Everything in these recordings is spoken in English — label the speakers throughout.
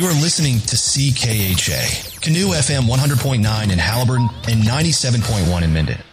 Speaker 1: You're listening to CKHA, Canoe FM 100.9 in Haliburton and 97.1 in Minden.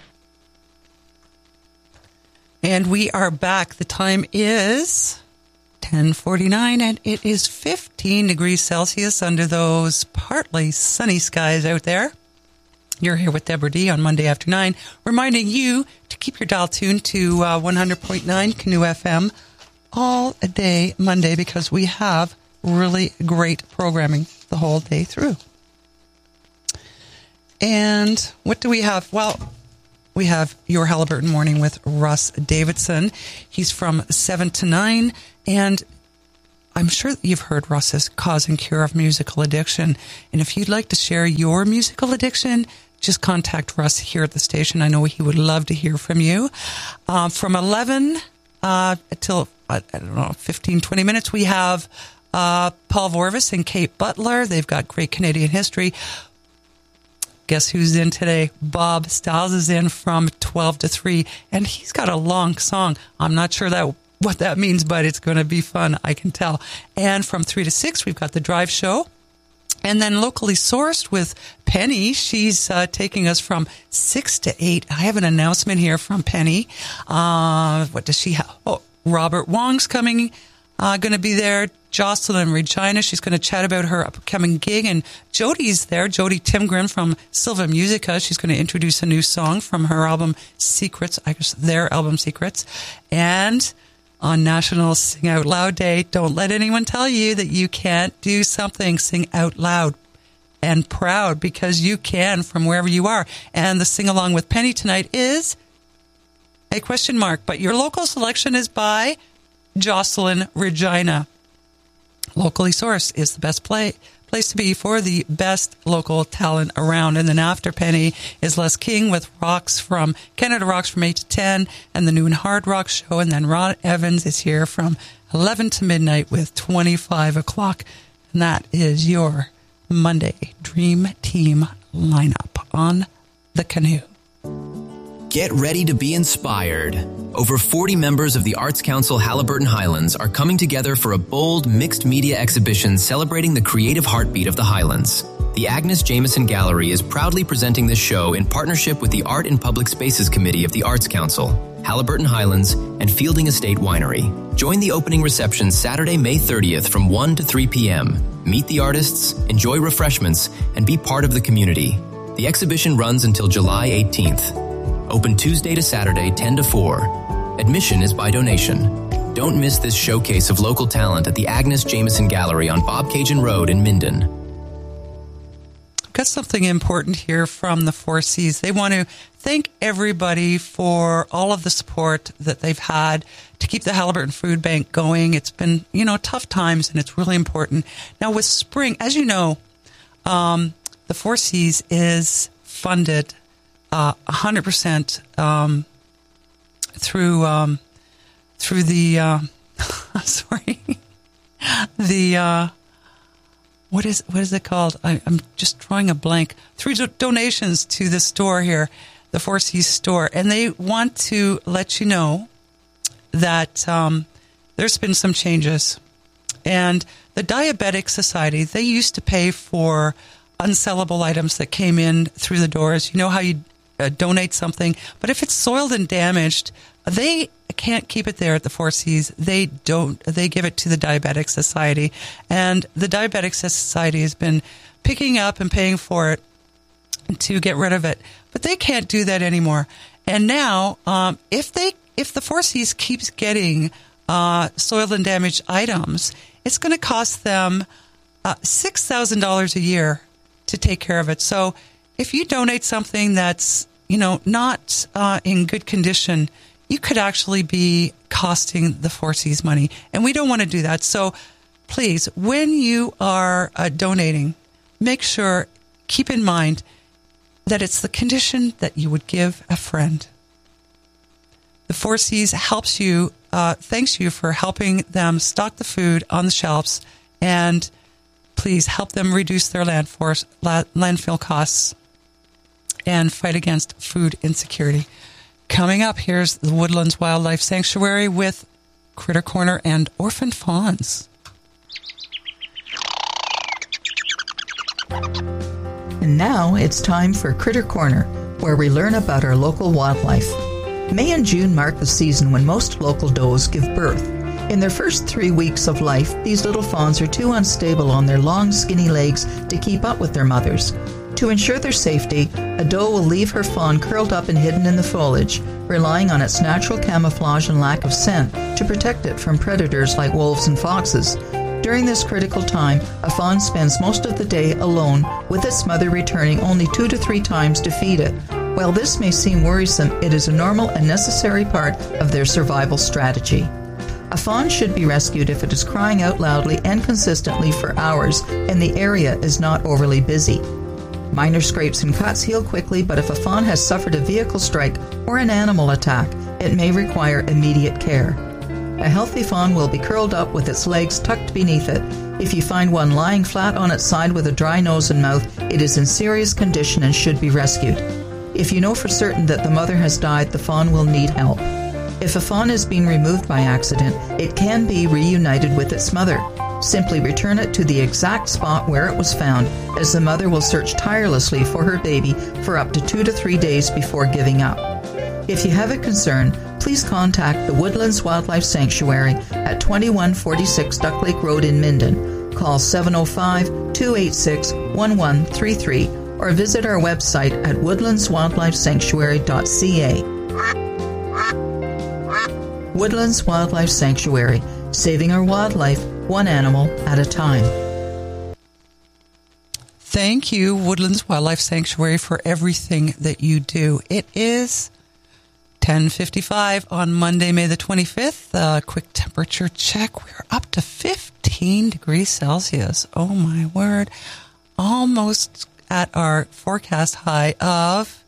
Speaker 2: And we are back. The time is 10:49 and it is 15 degrees Celsius under those partly sunny skies out there. You're here with Deborah D on Monday after 9, reminding you to keep your dial tuned to 100.9 Canoe FM all day Monday, because we have really great programming the whole day through. And what do we have? Well, we have Your Haliburton Morning with Russ Davidson. He's from 7 to 9, and I'm sure that you've heard Russ's Cause and Cure of Musical Addiction. And if you'd like to share your musical addiction, just contact Russ here at the station. I know he would love to hear from you. From 11 till, 15, 20 minutes, we have Paul Vorvis and Kate Butler. They've got great Canadian history. Guess who's in today? Bob Stiles is in from 12 to 3, and he's got a long song. I'm not sure what that means, but it's going to be fun, I can tell. And from 3 to 6, we've got the Drive Show. And then locally sourced with Penny. She's taking us from 6 to 8. I have an announcement here from Penny. What does she have? Oh, Robert Wong's coming, going to be there. Jocelyn Regina, she's going to chat about her upcoming gig. And Jody's there, Jody Timgren from Silva Musica. She's going to introduce a new song from her album Secrets, I guess their album Secrets. And on National Sing Out Loud Day, don't let anyone tell you that you can't do something. Sing out loud and proud, because you can from wherever you are. And the sing-along with Penny tonight is a question mark, but your local selection is by Jocelyn Regina. Locally sourced is the best place to be for the best local talent around. And then after Penny is Les King with Canada Rocks from 8 to 10 and the Noon Hard Rock Show. And then Ron Evans is here from 11 to midnight with 25 o'clock. And that is your Monday Dream Team lineup on the Canoe.
Speaker 3: Get ready to be inspired. Over 40 members of the Arts Council Haliburton Highlands are coming together for a bold mixed media exhibition celebrating the creative heartbeat of the Highlands. The Agnes Jameson Gallery is proudly presenting this show in partnership with the Art and Public Spaces Committee of the Arts Council, Haliburton Highlands, and Fielding Estate Winery. Join the opening reception Saturday, May 30th from 1 to 3 p.m. Meet the artists, enjoy refreshments, and be part of the community. The exhibition runs until July 18th. Open Tuesday to Saturday, 10 to 4. Admission is by donation. Don't miss this showcase of local talent at the Agnes Jameson Gallery on Bobcaygeon Road in Minden.
Speaker 2: I've got something important here from the Four Cs. They want to thank everybody for all of the support that they've had to keep the Haliburton Food Bank going. It's been, tough times, and it's really important. Now, with spring, as you know, the Four Cs is funded 100% through the what is it called? I'm just drawing a blank. Through donations to the store here, the Four Cs store, and they want to let you know that there's been some changes. And the Diabetic Society, they used to pay for unsellable items that came in through the doors. You know how you donate something, but if it's soiled and damaged, they can't keep it there at the Four Cs. They give it to the Diabetic Society, and the Diabetic Society has been picking up and paying for it to get rid of it, but they can't do that anymore. And now, if the Four Cs keeps getting soiled and damaged items, it's going to cost them $6,000 a year to take care of it. So if you donate something that's, not in good condition, you could actually be costing the Four Cs money. And we don't want to do that. So please, when you are donating, make sure, keep in mind that it's the condition that you would give a friend. The Four Cs helps you, thanks you for helping them stock the food on the shelves, and please help them reduce their landfill costs and fight against food insecurity. Coming up, here's the Woodlands Wildlife Sanctuary with Critter Corner and Orphan Fawns.
Speaker 4: And now it's time for Critter Corner, where we learn about our local wildlife. May and June mark the season when most local does give birth. In their first 3 weeks of life, these little fawns are too unstable on their long, skinny legs to keep up with their mothers. To ensure their safety, a doe will leave her fawn curled up and hidden in the foliage, relying on its natural camouflage and lack of scent to protect it from predators like wolves and foxes. During this critical time, a fawn spends most of the day alone, with its mother returning only 2 to 3 times to feed it. While this may seem worrisome, it is a normal and necessary part of their survival strategy. A fawn should be rescued if it is crying out loudly and consistently for hours and the area is not overly busy. Minor scrapes and cuts heal quickly, but if a fawn has suffered a vehicle strike or an animal attack, it may require immediate care. A healthy fawn will be curled up with its legs tucked beneath it. If you find one lying flat on its side with a dry nose and mouth, it is in serious condition and should be rescued. If you know for certain that the mother has died, the fawn will need help. If a fawn is being removed by accident, it can be reunited with its mother. Simply return it to the exact spot where it was found, as the mother will search tirelessly for her baby for up to 2 to 3 days before giving up. If you have a concern, please contact the Woodlands Wildlife Sanctuary at 2146 Duck Lake Road in Minden. Call 705-286-1133 or visit our website at woodlandswildlifesanctuary.ca. Woodlands Wildlife Sanctuary, saving our wildlife one animal at a time.
Speaker 2: Thank you, Woodlands Wildlife Sanctuary, for everything that you do. It is 10:55 on Monday, May the 25th. Quick temperature check. We're up to 15 degrees Celsius. Oh, my word. Almost at our forecast high of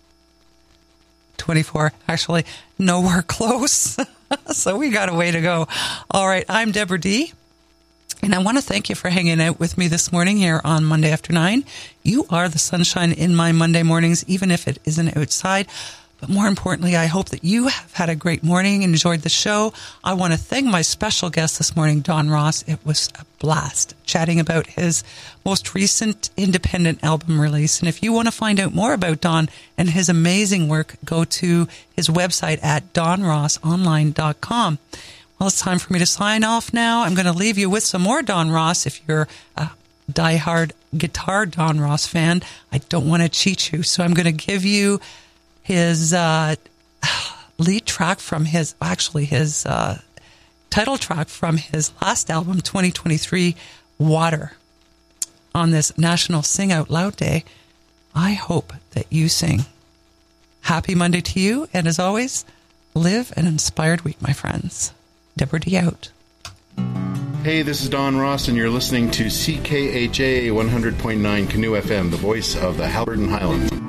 Speaker 2: 24. Actually, nowhere close. So we got a way to go. All right, I'm Deborah D. And I want to thank you for hanging out with me this morning here on Monday after 9. You are the sunshine in my Monday mornings, even if it isn't outside. But more importantly, I hope that you have had a great morning, enjoyed the show. I want to thank my special guest this morning, Don Ross. It was a blast chatting about his most recent independent album release. And if you want to find out more about Don and his amazing work, go to his website at donrossonline.com. Well, it's time for me to sign off now. I'm going to leave you with some more Don Ross. If you're a diehard guitar Don Ross fan, I don't want to cheat you. So I'm going to give you his lead track from his title track from his last album, 2023, Water, on this National Sing Out Loud Day. I hope that you sing. Happy Monday to you, and as always, live an inspired week, my friends. Deborah D out.
Speaker 5: Hey, this is Don Ross, and you're listening to CKHA 100.9 Canoe FM, the voice of the Haliburton Highlands.